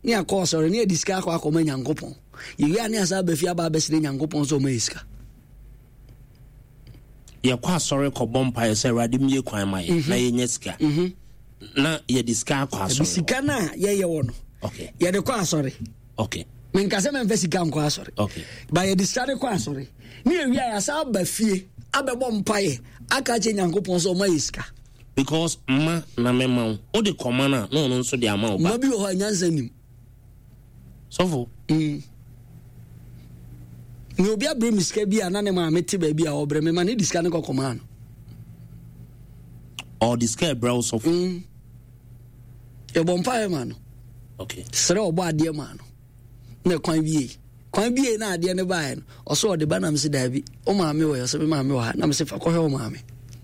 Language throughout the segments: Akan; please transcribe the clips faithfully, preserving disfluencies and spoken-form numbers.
ni akọ sorry ni ediska akọ akọ Nyankopon yewi ani asa ba fi aba besire Nyankopon so mayiska ye kwa sorry ko bompa ye say rade mie kwan mai na ye nyesika mhm na ye diska akọ sorry sika na ye ye wono okay ye de kwa sorry okay men ka se men fe sika akọ sorry okay ba ye diska de kwa sorry ni yewi asa ba fie abebo mpaye aka che Nyankopon so mayiska because ma na mema o de komana no no so de ama o ba ma bi ho anyansa nim sofo mm ni obi abre miska bi ana ne ma meti ba bi a obre me ma ne diska ne kokoma no or diska bra sofo mm e bompa e ma no okay sere obo ade ma no na kwan biye kwan biye na ade ne bae no o so de ba na mse da bi o ma me wo yo so me ma me wo ha na mse fa ko he o ma me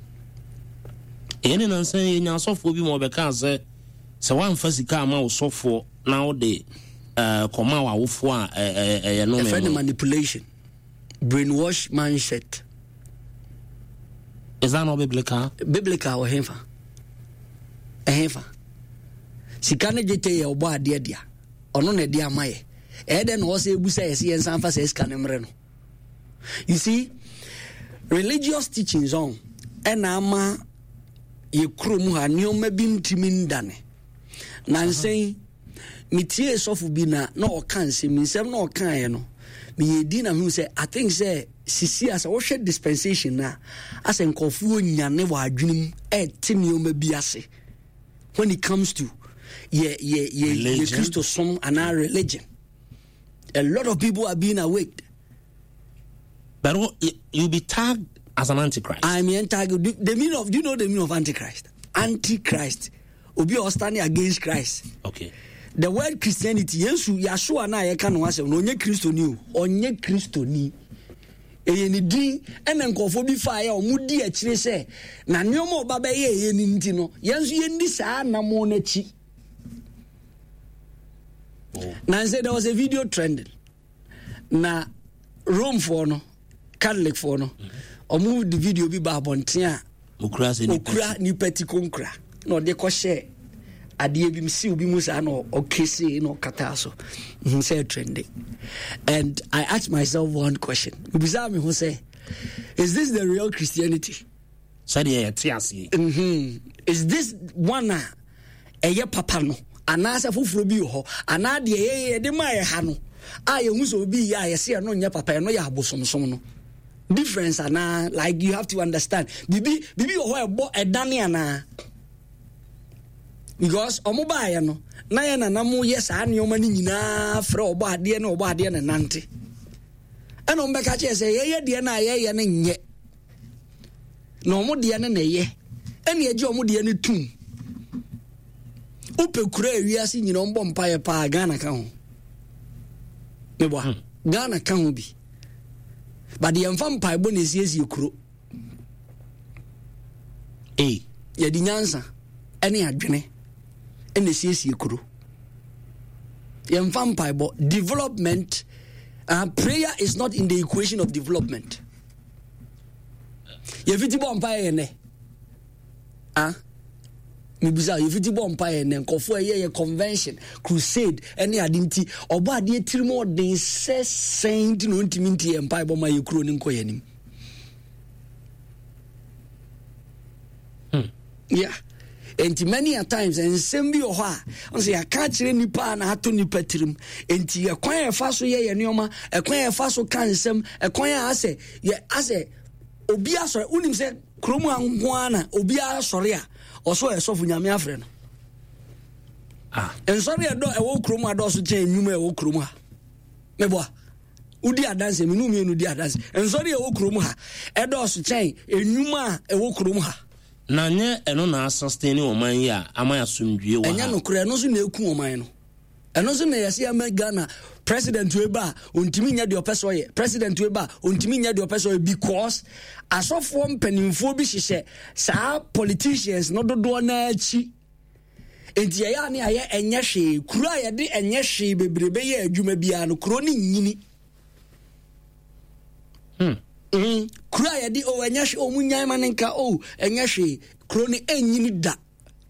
ene nan san ye nya sofo bi mo be kan se se wan fa sika ma wo sofo na wo de eh koma wa wofo a eh eh no me manipulation brainwash mindset is that not biblical biblical or hefa hefa sika ne jete ye obo ade dia ono na dia amaye e de no se ebusa ye se yensan fa se sika ne mre no you see religious teachings on ena ama ye krom ha nioma bi ntimi ndane nansen mitie sofu bi na na o kan se minsem na o kan ye no me yedi na hu say I think say sisi as o hwe dispensation na as enkofu onyane wa adwenem e te nioma bi ase when it comes to ye ye ye ye Christo som and our religion. A lot of people are being awaked, but you be tagged as an antichrist. I mean tagged the meaning of, do you know the meaning of antichrist? Antichrist obi o standing against Christ. Okay. The word Christianity, Yesu Yeshua na ye kan wase no onye Kristo ni o onye Kristo ni eye ni din ene nkofo bi fa ya omudi a kire se na nneomo oba ba ye ye ni nti no yensu ye ndi saa na mo na chi. Oh. Now say there was a video trending na Rome for no Catholic for no o move the video bi ba bonten a okura se ni okura ni peti konkura no de ko share adie bi msi obi musa no okese no kata so he said trending. And I asked myself one question, bizarre me who say, is this the real Christianity? Mm-hmm. Is this one a ye papa no anasa fufuro bi ho ana de ye de ma ye ha no a ye hu so bi ya ye se no nya papa no ya abosomsom no difference ana, like you have to understand bibi bibi ho e bo edane ana. Because omoba ya no na ya na namu yes ani oma ni nyina fra obo ade na obo ade na nante eno mbeka che se ye ye de na ye ye ne nye na omo de ne na ye ene ye je omo de ne tum upe kura ewiase nyina ombo mpaye pa Ghana ka ho mebo hmm. Ghana ka ho bi but ye mfa mpaye bo na esiesie kuro eh ye di nyansa ene adwene ene esiesie kuro ye mfa mpaye bo development. Uh, prayer is not in the equation of development. Ye fiti bo mpaye ne ah mi bisa ye fiti bo mpaye ne nkofo ye ye convention crusade ene adinti obo ade tirimo den se saint no ntimi nti ye mpaye bo ma ye kuro ni nkoye nim. Hmm. Yeah. And many a times and sembi oha on say I can't kire nipa na hato nipa tirim enti e kwan e fa so ye ye neoma e kwan e fa so kan sem e kwan a ase ye ase obi asore unim se kromu anko na obi asore a oso e sofu nyame afre no ah en sore e do e wo kromu ado so chen nwuma e wo kromu ha mebo udi adanse minu mi enu di adanse en sore e wo kromu ha e do so chen enwuma e wo kromu ha na nye eno na sustain oman ya amaya sumdue wa enya no kure no so na eku oman no eno so na yesi ama Ghana president we ba ontimi nya de opeso ye president we ba ontimi nya de opeso because asofo mpanimfo bi hihye saa politicians no dodo na achi enti ya na ya enye hwe kura ya de enye hwe bebrebe ye adwuma bia no kuro ni nyini hmm Mm. Kura ya di o enye hwe o munyan manenka o enye hwe kuro ni enyini da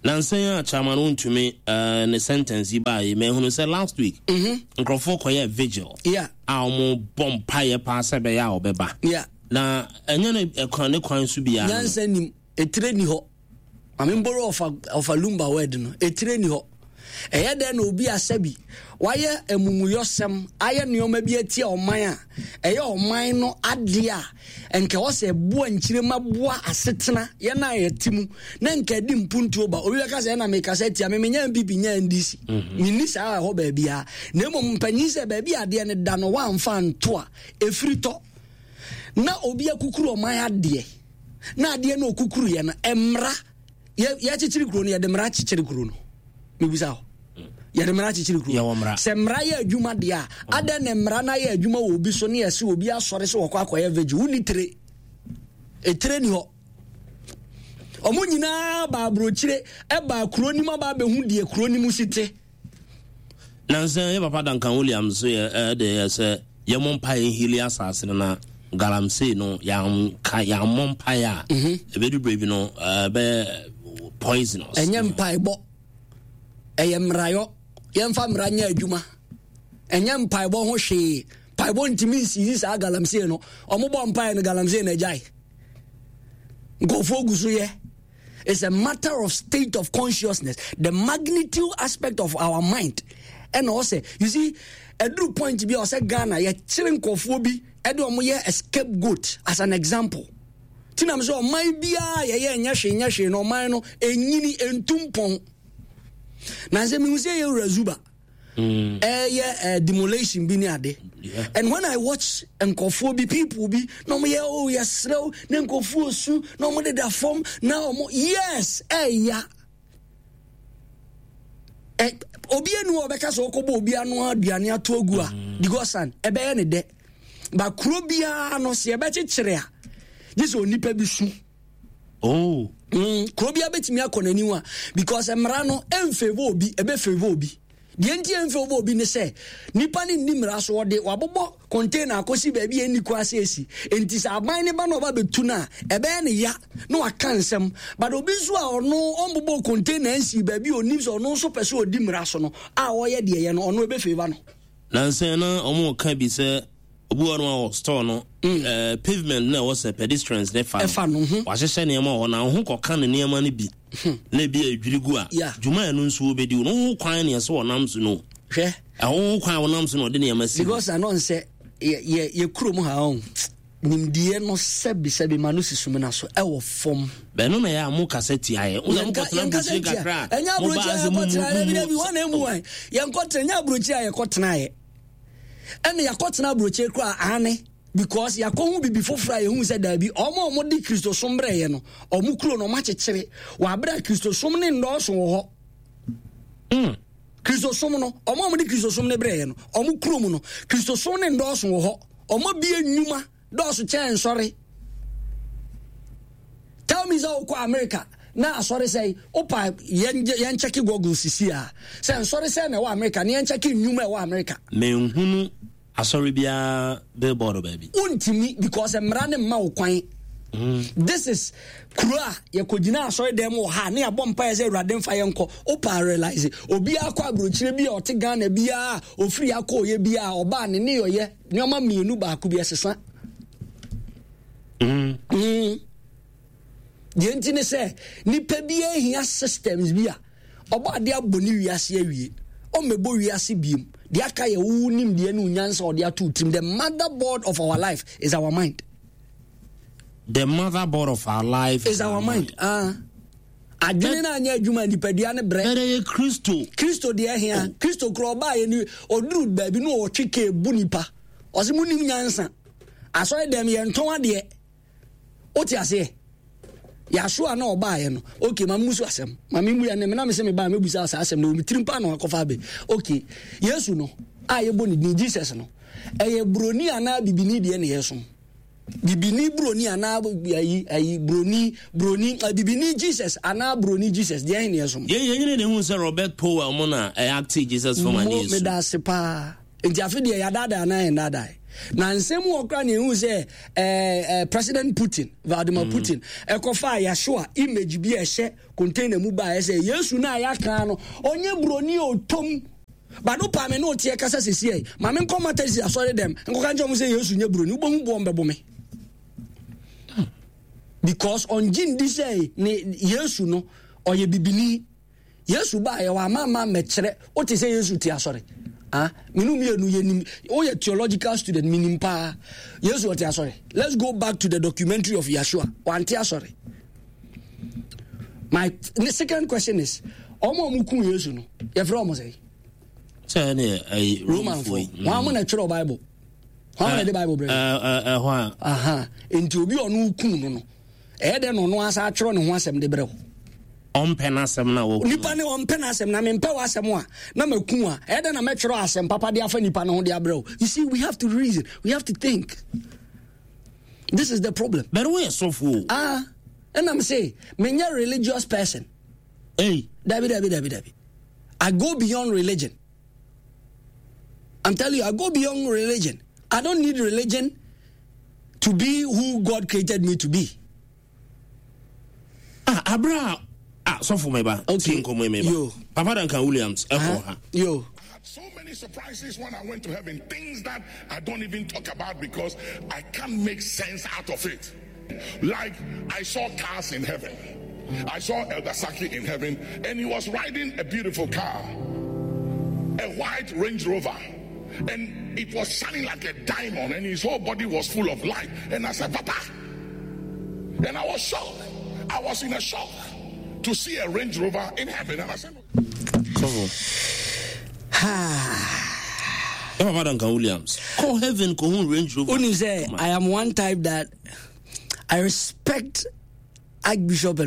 Nansen chairman untumi uh ne sentence yi ba yi me hunu say last week. Mhm. Nkrofo koye vigil. Yeah. A omo bom paye pa se be ya obeba. Yeah. Na enye ne ekwan ne kwan su bia. Nansen nim etire ni ho. Amemboro of a of a lumba word no. Etire ni ho. Eye de na obi asabi waye emumuyosem aye neoma bi atie oman a eye oman no ade a enke wo se boa nkire maboa asetena ye na yetimu na nke di mpuntu ba obi ka se na me ka se tia me nya bibi nya ndisi minni sa ho ba bia na emom mpanyi se ba bia ade ne da no wa mfa nto a efrito na obi akukuru oman ade na ade na okukuru ye na emra ye ye chichiri kuro no ye de mra chichiri kuro no mebisa ho yare mra chichiri kuro se mra ye adwuma de a ada ne mra na ye adwuma wo bi so ne yesi obi asore se wokwa akoye veji uni tre etre ni ho omo nyina ba brochire e ba kuro ni ma ba be hu de kuro ni mu site nansen ye papa Duncan Williams ye de se ye mompa ye hili asase na galamsey no ya ka ya mompa ya e be du brevi no be poisonous enyem paibo eyem rayo yemfa mranya adwuma enyem paibo ho hwe paibo ntimi sisi sa galamsey no omobo mpa no galamsey na jai go fogusu ye. It's a matter of state of consciousness, the magnitude aspect of our mind. And also, you see, a true point to be also Ghana, you're chilling kofobi, edo ye a scapegoat as an example. Tinam so my bia ye nyashe nyashe no man no enyini entumpon. Na se mi say you rezuba. Mm. Eh yeah, demolition bi ni ade. And when I watch enkofobi people be no me oh yes slow na enkofo su no mo de da form now yes eh ya eh obi enu obeka so okobo obi anu aduane atogu a digosan e be ye ne de ba kuro bia no se e be kekere a this onipa bi su oh mm kuro bia betimi akonani wa because emra no emfevo obi e be fevo obi the Indian for obi ne say nipa ni nimra so de wabobo container akosi ba bi eni kwa sesi enti sa aban ne ba no ba betu na e be ne ya no aka nsem but obi so a ono ombobo container ensi ba bi onim so ono so pese odi mra so no a wo ye de ye no ono e be favor no nansen na omo ka bi se obu ono store no eh pavement na was a pedestrians ne fa wa hye ne ma ho na ho koka ne ne ma ne bi na bi adwirigu a dwuma no nso obedi no ho kwan ne so wonam so no hwe ho kwan wonam so no de ne ma si because I don't say ye ye krom ha on nimdie no sebi sebi manu sisume na so e wo fom be no na ya mu kaseti aye o na ko tena buchi kakra enya brochi aye ko tena bi bi wona emu wan ye ko tena enya brochi aye ko tena aye ene ya ko tena brochi kra ane because ya ko hu bibi fofra ye hu se da bi omo omo di Kristo sombre ye no omo kuro no ma chekere wa bra Kristo som ne ndo so ho mm Kristo som no omo omo di Kristo som ne bre ye no omo kuro mu no Kristo som ne ndo so ho omo bi enuma do so chen sorry tell me so ko America na sorry say opa yen yen check Google sisi a say sorry say na wa America na yen check enuma e wa America me nhunu asori bia billboard baby untimi because emra ne ma wo kwan this is kura ye kogina asori dem wo ha na abom pa ye urade mfa ye nko o pa realize obi akwa brochire bia o te Ghana bia ofiri akoye bia oba ne ne yoye nyoma mienu ba ku bia sesa mm mm yenti ne se nipa bia hia systems bia oba de aboni wiase awie o mebo wiase biem the aka ye unim the enu nyansa or the atu trim the motherboard of our life is our mind. The motherboard of our life is our mind. Ah, adwene na anya adwuma nipadua ne bre. Ere Kristo. Kristo de ahia. Kristo kro ba ye ni oduru ba bi no o tweke bu nipa. Ose munim nyansa. Aso dem ye nton ade. Oti ase. Ya so ana oba ye no. Okay, ma musu asem. Ma me mu ya ne me na me se me ba me busa asem no mi trimpa no akofa be. Okay. Yesu no. A ye boni ni Jesus no. Eye broni ana bibini de ne yeso. Bibini broni ana ayi ayi broni broni bibini Jesus ana broni Jesus de ne yeso. Ye ye ne hu se Robert Powell mo na e act Jesus for my news. Me da se pa. Enti afi de ya dada na e dada. na nsɛm okra ne hu sɛ eh President Putin Vladimir mm. Putin ekofa Yeshua image bi ehye container mu ba sɛ Yesu na ya kan no onye broni otom ba no pa me no tie kasa sesie ma me nkomata si asɔre dem nkoka nje mu sɛ Yesu nye broni wo bo bo mbebo me because on jin di say ne Yesu no oye bibini Yesu ba ya wa mama mekere o te say Yesu ti asore ah minu mienu yenim o ye theological student minim pa Yesu ti asore. Let's go back to the documentary of Yeshua wan ti asore. My the second question is omo mu kun Yesu no ye fro omo say say na ai Roman four wa mo na twerɛ Bible wa mo na the Bible brother eh eh ho aha enti obi onu kun no no e de no no asa atwerɛ ne ho asɛm de brɛ on penasem na wo nipa ne on penasem na me mpa wa asɛm a na maku a e de na metwerɛ asɛm papa de afa nipa no ho de abrɛ. You see, we have to reason, we have to think. This is the problem. But we are so full. Ah, and I'm saying me a religious person. Hey, David, David, David, David. I go beyond religion. I'm telling you, I go beyond religion. I don't need religion to be who God created me to be. Ah, Abra. Ah, so for me ba. Okay. Yo. Papa Duncan Williams. Uh-huh. Yo. I had so many surprises when I went to heaven. Things that I don't even talk about because I can't make sense out of it. Like, I saw cars in heaven. I saw Elder Saki in heaven, and he was riding a beautiful car, a white Range Rover, and it was shining like a diamond, and his whole body was full of light. And I said, Papa. And I was shocked. I was in a shock to see a Range Rover in heaven, and I said, Papa Duncan Williams, call heaven, call Range Rover. Only say I am one type that I respect Archbishop